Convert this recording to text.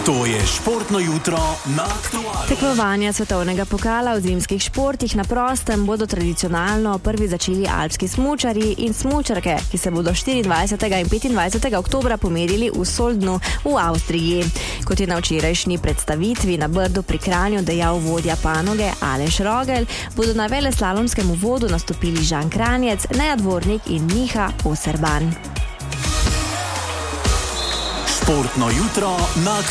To je športno jutro na Aktualu. Tekmovanja svetovnega pokala v zimskih športih na prostem bodo tradicionalno prvi začeli alpski smučarji in smučarke, ki se bodo 24. in 25. oktobra pomerili v Soldnu v Avstriji. Kot je na včerajšnji predstavitvi na Brdu pri Kranju dejal vodja panoge Aleš Rogel, bodo na veleslalomskem uvodu nastopili Žan Kranjec, Neja Dvornik in Miha Oserban. Športno jutro na